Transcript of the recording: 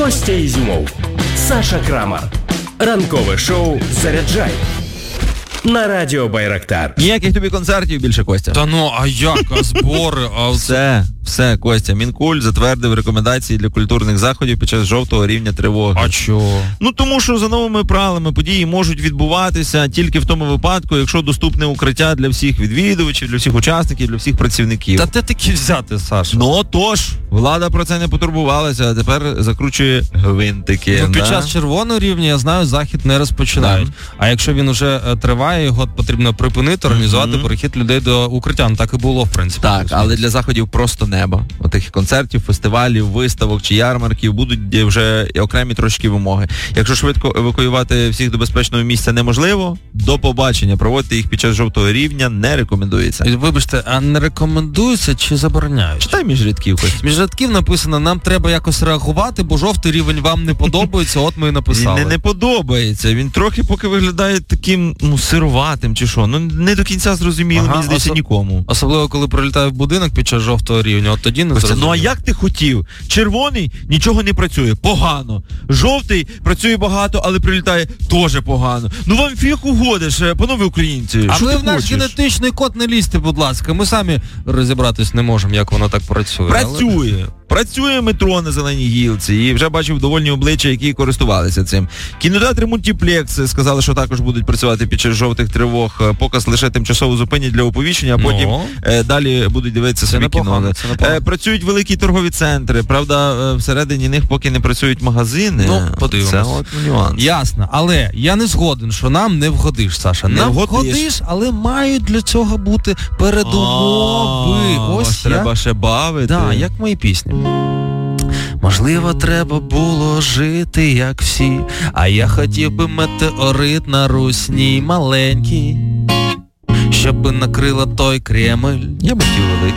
Костя Ізюмов, Саша Крамар. Ранкове шоу «Заряджай» на радіо Байрактар. Ніяких тобі концертів більше, Костя. Та ну, а як? А збори? Все, Костя. Мінкульт затвердив рекомендації для культурних заходів під час жовтого рівня тривоги. А чого? Ну, тому що за новими правилами події можуть відбуватися тільки в тому випадку, якщо доступне укриття для всіх відвідувачів, для всіх учасників, для всіх працівників. Та де таки взяти, Саша? Ну, отож, влада про це не потурбувалася, а тепер закручує гвинтики. Ну, під час червоного рівня, я знаю, захід не розпочинають. А якщо він уже триває, його потрібно припинити, організувати перехід людей до укриття. Ну, так і було, в принципі. Так, але для заходів просто неба. Отих концертів, фестивалів, виставок чи ярмарків будуть вже окремі трошки вимоги. Якщо швидко евакуювати всіх до безпечного місця неможливо, до побачення. Проводити їх під час жовтого рівня не рекомендується. Вибачте, а не рекомендується чи забороняють? Читай між рядків, Костя. Між рядків написано, нам треба якось реагувати, бо жовтий рівень вам не подобається, от ми і написали. Він не подобається, він трохи поки виглядає таким, сироватим чи що. Ну, не до кінця зрозуміло, мені здається, нікому. Особливо, коли прилітає в будинок під час жовтого рівня, от тоді не зрозуміло. Ну, а як ти хотів? Червоний нічого не працює, погано. Жовтий працює багато, але прилітає теж погано. Ну, вам фіг угодиш, панове українці. А що ви ти в наш хочеш? генетичний код не лізьте, будь ласка. Ми самі розібратись не можемо, як воно так працює. Працює. Працює метро на Зеленій Гілці, і вже бачив довольні обличчя, які користувалися цим. Кінотеатри Мультиплекс сказали, що також будуть працювати під час жовтих тривог. Показ лише тимчасово зупинять для оповіщення, а потім далі будуть дивитися собі кіно. Працюють великі торгові центри, правда, всередині них поки не працюють магазини. Ну, подивимось. Це от нюанс. Ясно, але я не згоден, що нам не вгодиш, Саша. Не нам вгодиш, але мають для цього бути передумови. Ось треба ще бавити. Да, як мої пісні. Можливо, треба було жити, як всі, а я хотів би метеорит на русні маленький, щоб накрила той Кремль. Я б хотів великий.